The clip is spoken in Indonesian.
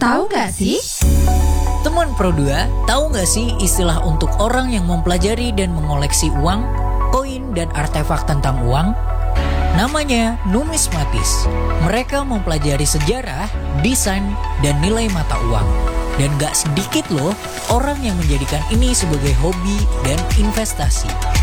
Tahu nggak sih? Teman Pro2, tahu nggak sih istilah untuk orang yang mempelajari dan mengoleksi uang, koin, dan artefak tentang uang? Namanya numismatis. Mereka mempelajari sejarah, desain, dan nilai mata uang. Dan gak sedikit loh orang yang menjadikan ini sebagai hobi dan investasi.